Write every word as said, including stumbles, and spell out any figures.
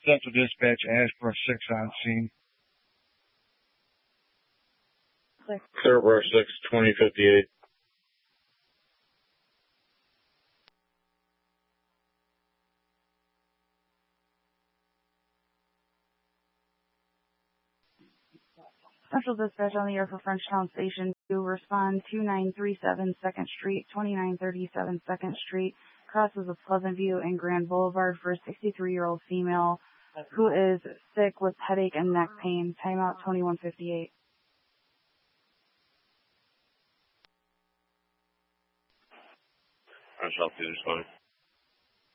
Central Dispatch, Ashboro six on scene. Thoroughbred six, twenty fifty-eight. Central Dispatch on the air for Frenchtown Station two. Respond two nine three seven second Street, twenty-nine thirty-seven second Street. Crosses of Pleasant View and Grand Boulevard for a sixty-three-year-old female who is sick with headache and neck pain. Timeout twenty-one fifty-eight. I shall see this one.